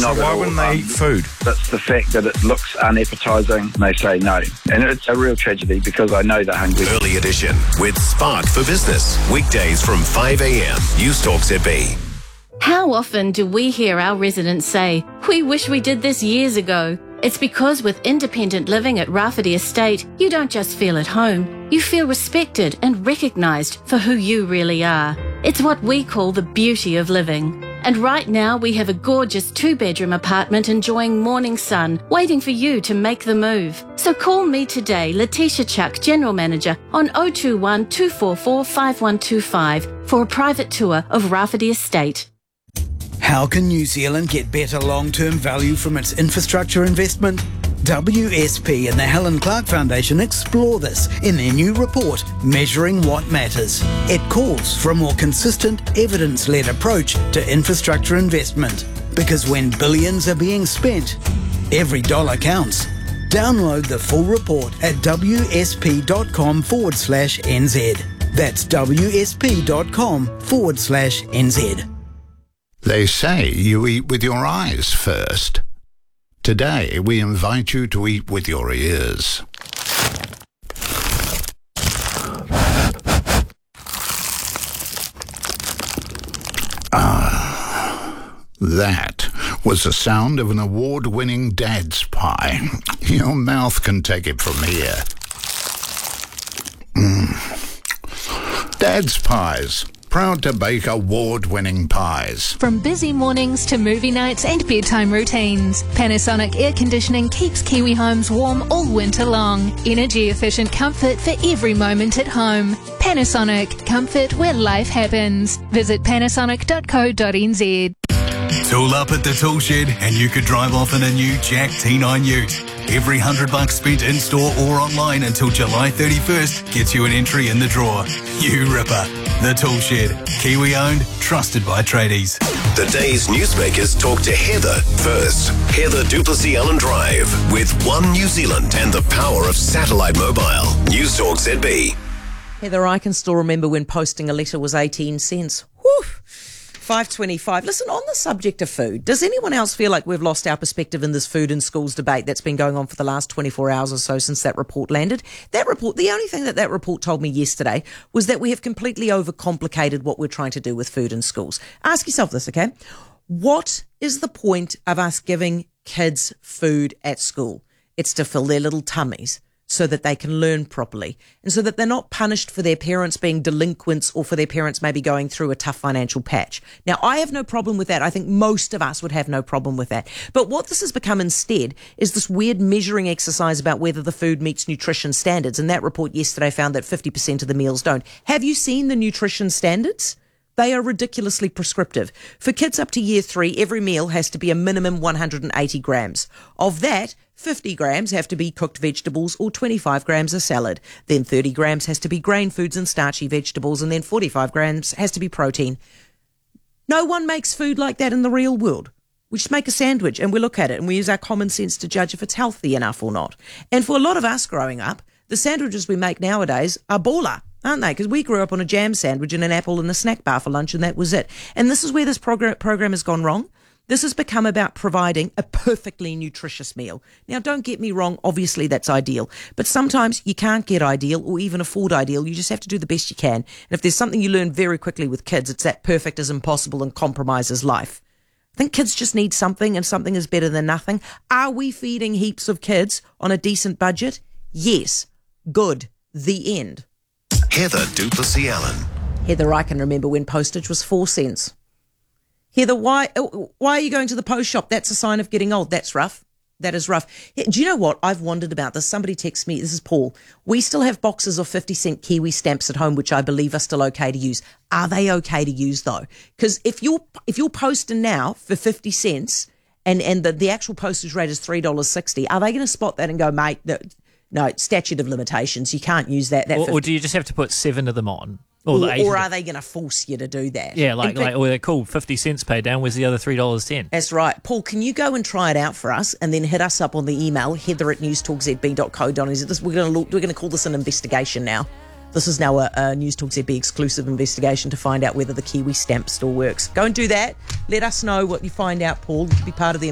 So why wouldn't they eat food? That's the fact that it looks unappetising. They say no. And it's a real tragedy because I know they're hungry. Early Edition with Spark for Business. Weekdays from 5 a.m. News Talk ZB. How often do we hear our residents say, "We wish we did this years ago"? It's because with independent living at Rafferty Estate, you don't just feel at home, you feel respected and recognised for who you really are. It's what we call the beauty of living. And right now we have a gorgeous 2-bedroom apartment enjoying morning sun, waiting for you to make the move. So call me today, Letitia Chuck, General Manager, on 021 244 5125 for a private tour of Rafferty Estate. How can New Zealand get better long-term value from its infrastructure investment? WSP and the Helen Clark Foundation explore this in their new report, Measuring What Matters. It calls for a more consistent, evidence-led approach to infrastructure investment. Because when billions are being spent, every dollar counts. Download the full report at wsp.com/NZ. That's wsp.com/NZ. They say you eat with your eyes first. Today, we invite you to eat with your ears. That was the sound of an award-winning Dad's Pie. Your mouth can take it from here. Dad's Pies. Proud to bake award-winning pies. From busy mornings to movie nights and bedtime routines, Panasonic Air Conditioning keeps Kiwi homes warm all winter long. Energy-efficient comfort for every moment at home. Panasonic, comfort where life happens. Visit panasonic.co.nz. Tool up at the tool shed and you could drive off in a new Jack T9 Ute. Every $100 spent in-store or online until July 31st gets you an entry in the draw. You ripper. The Tool Shed. Kiwi-owned, trusted by tradies. The day's newsmakers talk to Heather first. Heather Duplessis Allen Drive with One New Zealand and the power of satellite mobile. News Talk ZB. Heather, I can still remember when posting a letter was 18 cents. Whew! 5.25. Listen, on the subject of food, does anyone else feel like we've lost our perspective in this food in schools debate that's been going on for the last 24 hours or so since that report landed? That report, the only thing that report told me yesterday was that we have completely overcomplicated what we're trying to do with food in schools. Ask yourself this, okay? What is the point of us giving kids food at school? It's to fill their little tummies, so that they can learn properly and so that they're not punished for their parents being delinquents or for their parents maybe going through a tough financial patch. Now, I have no problem with that. I think most of us would have no problem with that. But what this has become instead is this weird measuring exercise about whether the food meets nutrition standards. And that report yesterday found that 50% of the meals don't. Have you seen the nutrition standards? They are ridiculously prescriptive. For kids up to year 3, every meal has to be a minimum 180 grams. Of that, 50 grams have to be cooked vegetables or 25 grams a salad. Then 30 grams has to be grain foods and starchy vegetables, and then 45 grams has to be protein. No one makes food like that in the real world. We just make a sandwich and we look at it and we use our common sense to judge if it's healthy enough or not. And for a lot of us growing up, the sandwiches we make nowadays are baller, aren't they? Because we grew up on a jam sandwich and an apple and a snack bar for lunch, and that was it. And this is where this program has gone wrong. This has become about providing a perfectly nutritious meal. Now, don't get me wrong, obviously that's ideal. But sometimes you can't get ideal or even afford ideal. You just have to do the best you can. And if there's something you learn very quickly with kids, it's that perfect is impossible and compromise is life. I think kids just need something, and something is better than nothing. Are we feeding heaps of kids on a decent budget? Yes. Good. The end. Heather Duplessis Allen. Heather, I can remember when postage was 4 cents. Heather, why are you going to the post shop? That's a sign of getting old. That's rough. That is rough. Do you know what? I've wondered about this. Somebody texted me. This is Paul. We still have boxes of 50-cent Kiwi stamps at home, which I believe are still okay to use. Are they okay to use, though? Because if you're posting now for 50 cents and the actual postage rate is $3.60, are they going to spot that and go, mate, no, statute of limitations, you can't use that. Or do you just have to put 7 of them on? Or are they going to force you to do that? Yeah, they're cool, 50 cents paid down, where's the other $3.10? That's right. Paul, can you go and try it out for us and then hit us up on the email, heather@newstalkzb.co.nz. We're going to call this an investigation now. This is now a News Talk ZB exclusive investigation to find out whether the Kiwi stamp still works. Go and do that. Let us know what you find out, Paul. Be part of the